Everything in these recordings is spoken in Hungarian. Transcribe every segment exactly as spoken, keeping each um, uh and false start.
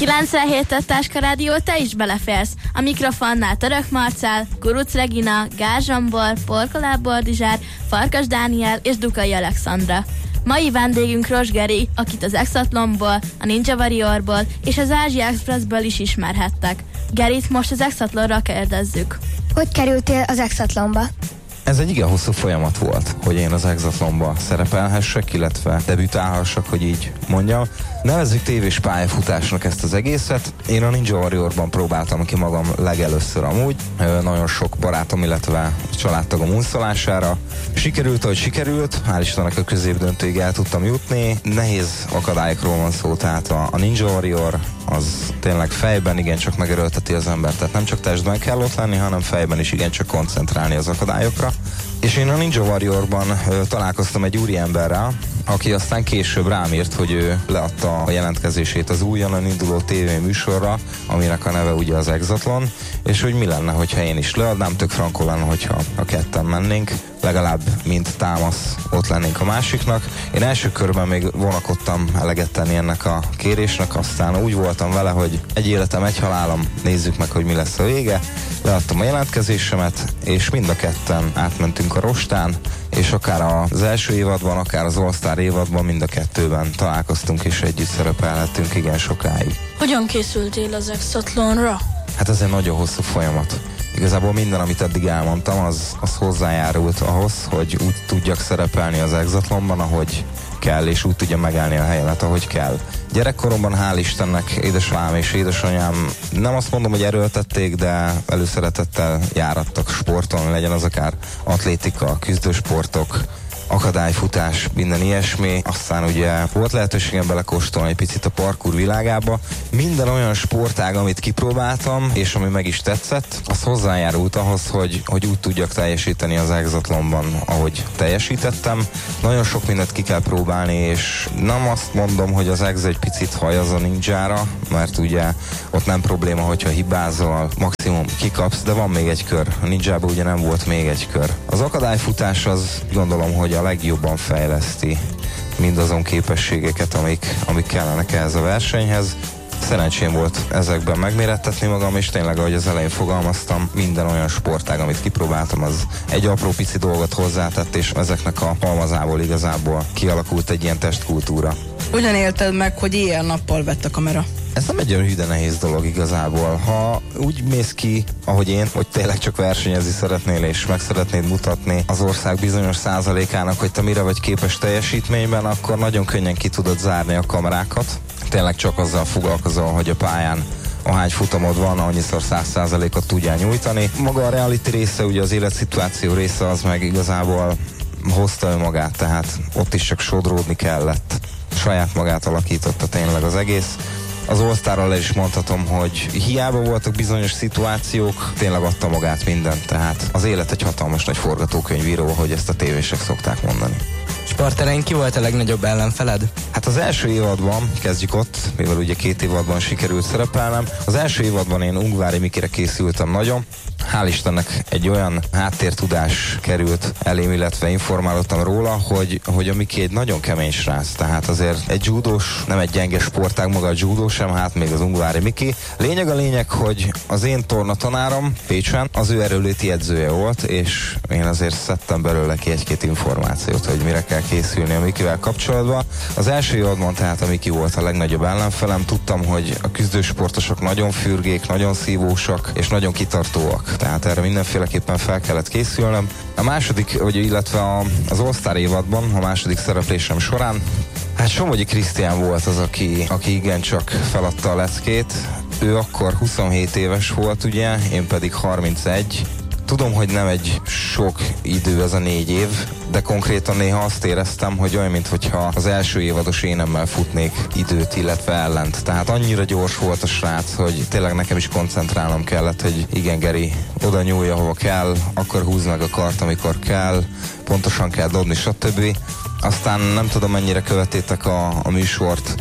kilencvenhét Táska Rádió, te is beleférsz. A mikrofonnál Török Marcell, Kuruc Regina, Gál Zsombor, Porkolá Boldizsár, Farkas Dániel és Dukai Alexandra. Mai vendégünk Ros Geri, akit az Exatlonból, a Ninja Warriorból és az Ázsia Expressből is ismerhettek. Gerit most az Exatlonra kérdezzük. Hogy kerültél az Exatlonba? Ez egy igen hosszú folyamat volt, hogy én az Exatlonba szerepelhessek, illetve debütálhassak, hogy így mondjam. Nevezzük tévés pályafutásnak ezt az egészet. Én a Ninja Warriorban próbáltam ki magam legelőször amúgy. Nagyon sok barátom, illetve családtagom unszolására. Sikerült, ahogy sikerült. Hál' Istennek a középdöntőig el tudtam jutni. Nehéz akadályokról van szó, tehát a, a Ninja Warrior az tényleg fejben igencsak megerőlteti az embert. Tehát nem csak testben kell ott lenni, hanem fejben is igencsak koncentrálni az akadályokra. És én a Ninja Warriorban ö, találkoztam egy úriemberrel, aki aztán később rám írt, hogy ő leadta a jelentkezését az újonnan induló tévéműsorra, aminek a neve ugye az Exatlon, és hogy mi lenne, hogyha én is leadnám, tök frankó lenne, hogyha a ketten mennénk, legalább mint támasz ott lennénk a másiknak. Én első körben még vonakodtam eleget tenni ennek a kérésnek, aztán úgy voltam vele, hogy egy életem, egy halálom, nézzük meg, hogy mi lesz a vége. Leadtam a jelentkezésemet, és mind a ketten átmentünk a rostán, és akár az első évadban, akár az All-Star évadban mind a kettőben találkoztunk, és együtt szerepelhettünk igen sokáig. Hogyan készültél az Exatlonra? Hát ez egy nagyon hosszú folyamat. Igazából minden, amit eddig elmondtam, az, az hozzájárult ahhoz, hogy úgy tudjak szerepelni az Exatlonban, ahogy kell, és úgy tudja megállni a helyemet, ahogy kell. Gyerekkoromban hál' Istennek édesapám és édesanyám nem azt mondom, hogy erőltették, de előszeretettel járattak sporton, legyen az akár atlétika, küzdősportok, akadályfutás, minden ilyesmi. Aztán ugye volt lehetőségem belekóstolni egy picit a parkour világába. Minden olyan sportág, amit kipróbáltam, és ami meg is tetszett, az hozzájárult ahhoz, hogy, hogy úgy tudjak teljesíteni az Exatlonban, ahogy teljesítettem. Nagyon sok mindent ki kell próbálni, és nem azt mondom, hogy az Ex egy picit hajaz a ninjára, mert ugye ott nem probléma, hogyha hibázol, maximum kikapsz, de van még egy kör. A ninjában ugye nem volt még egy kör. Az akadályfutás az gondolom, hogy a legjobban fejleszti mindazon képességeket, amik, amik kellenek ehhez a versenyhez. Szerencsém volt ezekben megmérettetni magam, és tényleg, ahogy az elején fogalmaztam, minden olyan sportág, amit kipróbáltam, az egy apró pici dolgot hozzátett, és ezeknek a halmazából igazából kialakult egy ilyen testkultúra. Hogyan élted meg, hogy éjjel-nappal vett a kamera? Ez nem egy olyan hűde nehéz dolog igazából. Ha úgy mész ki, ahogy én, hogy tényleg csak versenyezni szeretnél, és meg szeretnéd mutatni az ország bizonyos százalékának, hogy te mire vagy képes teljesítményben, akkor nagyon könnyen ki tudod zárni a kamerákat. Tényleg csak azzal foglalkozol, hogy a pályán ahány futamod van, annyiszor száz százalékot tudjál nyújtani. Maga a reality része, ugye az életszituáció része, az meg igazából hozta önmagát, tehát ott is csak sodródni kellett. Saját magát alakította tényleg az egész. Az All-Starral is mondhatom, hogy hiába voltak bizonyos szituációk, tényleg adta magát mindent, tehát az élet egy hatalmas nagy forgatókönyvíró, ahogy ezt a tévések szokták mondani. Sportterén ki volt a legnagyobb ellenfeled? Hát az első évadban, kezdjük ott, mivel ugye két évadban sikerült szerepelnem, az első évadban én Ungvári Mikire készültem nagyon. Hál' Istennek egy olyan háttértudás került elém, illetve informálottam róla, hogy, hogy a Miki egy nagyon kemény srác, tehát azért egy judós, nem egy gyenge sportág maga a judó sem, hát még az Ungvári Miki. Lényeg a lényeg, hogy az én tornatanárom Pécsen az ő erőléti edzője volt, és én azért szedtem belőle ki egy-két információt, hogy mire kell készülni a Mikivel kapcsolatban. Az első évadban tehát a Miki volt a legnagyobb ellenfelem, tudtam, hogy a küzdősportosok nagyon fürgék, nagyon szívósak, és nagyon kitartóak. Tehát erre mindenféleképpen fel kellett készülnöm. A második, vagy illetve az All-Star évadban, a második szereplésem során, hát Somogyi Krisztián volt az, aki, aki igencsak feladta a leckét. Ő akkor huszonhét éves volt, ugye, én pedig harmincegy. Tudom, hogy nem egy sok idő ez a négy év, de konkrétan néha azt éreztem, hogy olyan, mintha az első évados énemmel futnék időt, illetve ellent. Tehát annyira gyors volt a srác, hogy tényleg nekem is koncentrálnom kellett, hogy igen, Geri, oda nyúlj, ahova kell, akkor húzd meg a kart, amikor kell, pontosan kell dobni, stb. Aztán nem tudom, mennyire követétek a, a műsort,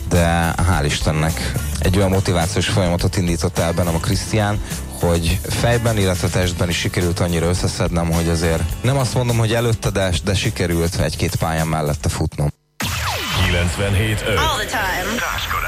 de hál' Istennek egy olyan motivációs folyamatot indított el bennem a Krisztián, hogy fejben, illetve testben is sikerült annyira összeszednem, hogy azért nem azt mondom, hogy előtte, de, de sikerült egy-két pályán mellette futnom. kilencvenhét öt. All the time.